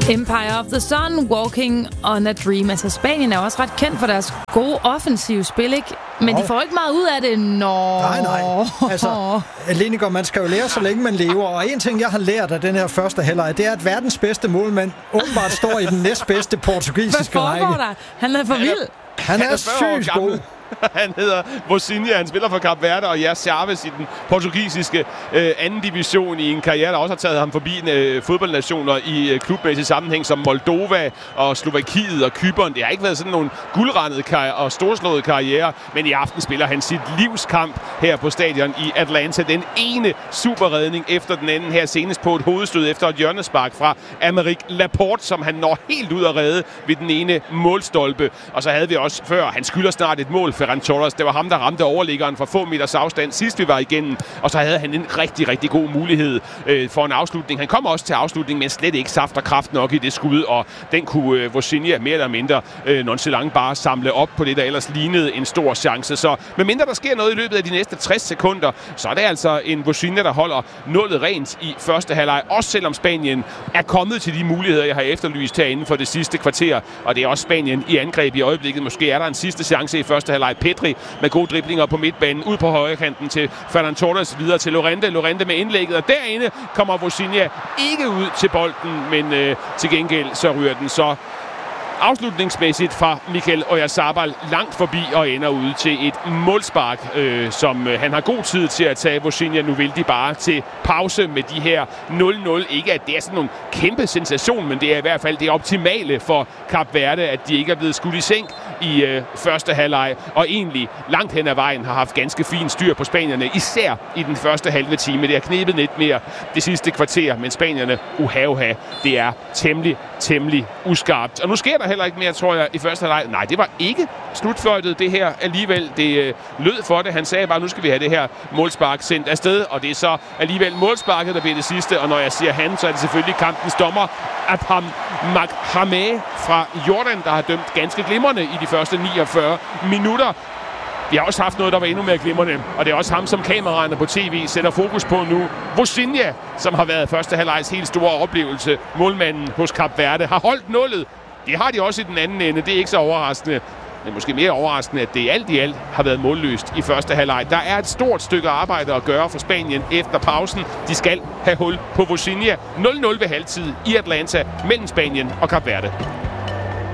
Empire of the Sun, Walking on a Dream. Altså, Spanien er også ret kendt for deres gode offensive spil, ikke? Men de får ikke meget ud af det, Nej. Altså, Linegaard, man skal jo lære, så længe man lever. Og en ting, jeg har lært af den her første halvleg, det er, at verdens bedste målmand åbenbart står i den næstbedste portugisiske række. Hvad foregår der? Han er for vild. Han er sygt god. Han hedder Vozinha, han spiller for Kap Verde, og Chaves i den portugisiske anden division i en karriere, der også har taget ham forbi fodboldnationer i klubmæssig sammenhæng som Moldova og Slovakiet og Cypern. Det har ikke været sådan nogle guldrandede og storslåede karriere, men i aften spiller han sit livskamp her på stadion i Atlanta. Den ene superredning efter den anden her, senest på et hovedstød efter et hjørnespark fra Aymeric Laporte, som han når helt ud at redde ved den ene målstolpe. Og så havde vi også før, han skylder snart et mål, Ferran Torres. Det var ham, der ramte overliggeren fra få meters afstand sidst vi var igennem, og så havde han en rigtig, rigtig god mulighed for en afslutning. Han kom også til afslutning, men slet ikke saft og kraft nok i det skud, og den kunne Vozinha mere eller mindre nonchalant bare samle op på det, der ellers lignede en stor chance. Så medmindre der sker noget i løbet af de næste 60 sekunder, så er det altså en Vozinha, der holder nullet rent i første halvleg, også selvom Spanien er kommet til de muligheder, jeg har efterlyst herinde for det sidste kvarter, og det er også Spanien i angreb i øjeblikket. Måske er der en sidste chance i første halvleg. Pedri med gode driblinger på midtbanen, ud på højrekanten til Ferran Torres, videre til Llorente med indlægget, og derinde kommer Vozinha ikke ud til bolden, men til gengæld så ryger den så afslutningsmæssigt fra Mikel Oyarzabal langt forbi og ender ud til et målspark, som han har god tid til at tage. Vozinha, nu vil de bare til pause med de her 0-0. Ikke at det er sådan nogle kæmpe sensation, men det er i hvert fald det optimale for Kap Verde, at de ikke er blevet skudt i sænk i første halvleg, og egentlig langt hen ad vejen har haft ganske fin styr på spanierne, især i den første halve time. Det har knebet lidt mere det sidste kvarter, men spanierne, det er temmelig uskarpt. Og nu sker der heller ikke mere, tror jeg, i første halvleg. Nej, det var ikke slutfløjtet det her alligevel. Det lød for det. Han sagde bare, nu skal vi have det her målspark sendt afsted, og det er så alligevel målsparket, der bliver det sidste. Og når jeg siger han, så er det selvfølgelig kampens dommer, Adham Maghrameh fra Jordan, der har dømt ganske glimrende i de første 49 minutter. Vi har også haft noget, der var endnu mere glimrende, og det er også ham, som kameraerne på tv sætter fokus på nu. Vozinha, som har været første halvlejs helt store oplevelse. Målmanden hos Kap Verde har holdt nullet. Det har de også i den anden ende. Det er ikke så overraskende. Men måske mere overraskende, at det alt i alt har været målløst i første halvleg. Der er et stort stykke arbejde at gøre for Spanien efter pausen. De skal have hul på Vozinha. 0-0 ved halvtid i Atlanta mellem Spanien og Kap Verde.